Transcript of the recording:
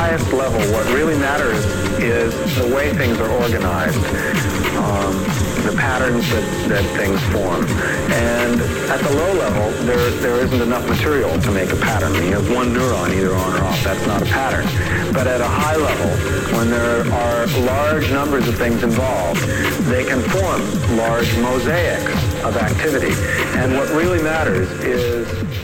highest level, what really matters is the way things are organized, the patterns that things form. And at the low level, there isn't enough material to make a pattern. When you have one neuron either on or off, that's not a pattern. But at a high level, when there are large numbers of things involved, they can form large mosaics of activity. And what really matters is